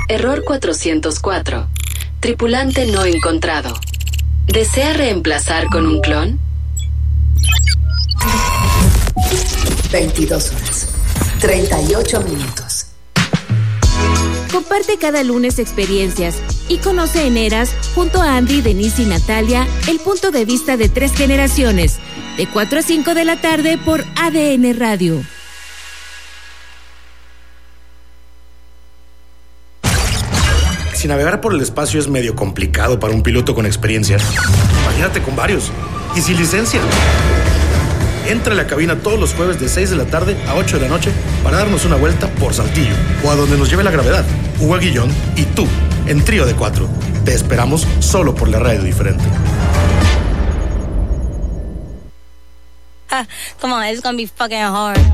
Error 404. Tripulante no encontrado. ¿Desea reemplazar con un clon? 22 horas, 38 minutos. Comparte cada lunes experiencias y conoce en Eras, junto a Andy, Denise y Natalia, el punto de vista de 3 generaciones, de 4 a 5 de la tarde por ADN Radio. Si navegar por el espacio es medio complicado para un piloto con experiencia, imagínate con varios y sin licencia. Entra a la cabina todos los jueves de 6 de la tarde a 8 de la noche para darnos una vuelta por Saltillo o a donde nos lleve la gravedad. Hugo Aguillón y tú, en trío de 4. Te esperamos solo por la radio diferente. Come on, it's gonna be fucking hard.